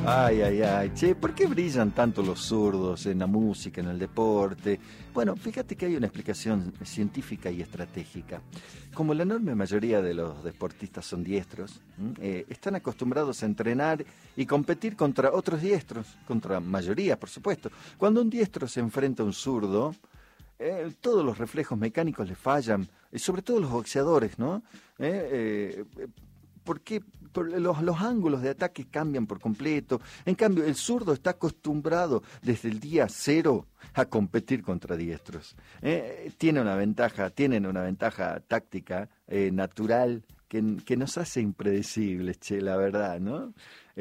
Ay, ay, ay. Che, ¿por qué brillan tanto los zurdos en la música, en el deporte? Bueno, fíjate que hay una explicación científica y estratégica. Como la enorme mayoría de los deportistas son diestros, están acostumbrados a entrenar y competir contra otros diestros, contra mayoría, por supuesto. Cuando un diestro se enfrenta a un zurdo, todos los reflejos mecánicos le fallan, sobre todo los boxeadores, ¿no? Porque los ángulos de ataque cambian por completo. En cambio, el zurdo está acostumbrado desde el día cero a competir contra diestros. Tienen una ventaja táctica natural que nos hace impredecibles, che, la verdad, ¿no?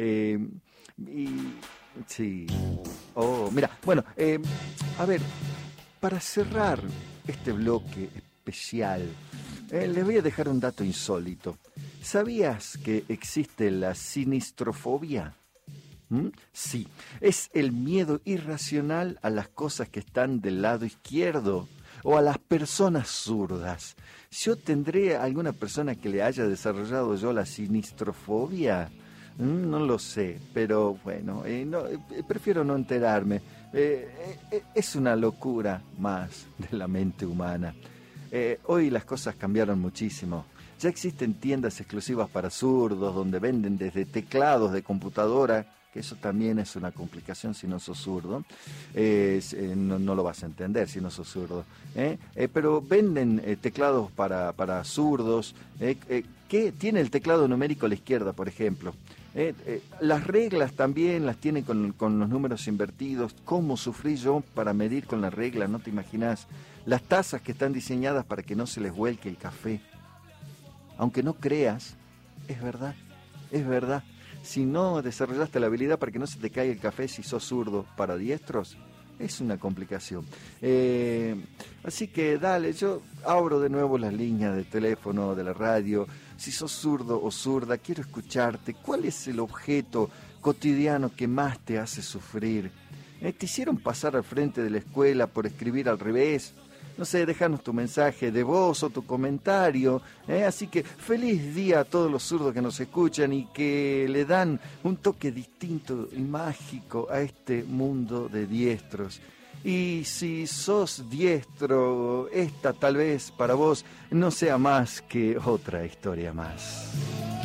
Sí. Oh, mira, bueno, a ver, para cerrar este bloque especial, les voy a dejar un dato insólito. ¿Sabías que existe la sinistrofobia? Sí, es el miedo irracional a las cosas que están del lado izquierdo o a las personas zurdas. ¿Yo tendré alguna persona que le haya desarrollado yo la sinistrofobia? No lo sé, pero bueno, prefiero no enterarme. Es una locura más de la mente humana. Hoy las cosas cambiaron muchísimo. Ya existen tiendas exclusivas para zurdos donde venden desde teclados de computadora, que eso también es una complicación si no sos zurdo. No lo vas a entender si no sos zurdo. Pero venden teclados para zurdos, que tiene el teclado numérico a la izquierda, por ejemplo. Las reglas también las tiene con los números invertidos. ¿Cómo sufrí yo para medir con la regla? No te imaginas. Las tazas que están diseñadas para que no se les vuelque el café. Aunque no creas, es verdad, es verdad. Si no desarrollaste la habilidad para que no se te caiga el café si sos zurdo para diestros, es una complicación. Así que dale, yo abro de nuevo las líneas de teléfono, de la radio. Si sos zurdo o zurda, quiero escucharte. ¿Cuál es el objeto cotidiano que más te hace sufrir? ¿Te hicieron pasar al frente de la escuela por escribir al revés? No sé, déjanos tu mensaje de voz o tu comentario. Así que feliz día a todos los zurdos que nos escuchan y que le dan un toque distinto y mágico a este mundo de diestros. Y si sos diestro, esta tal vez para vos no sea más que otra historia más.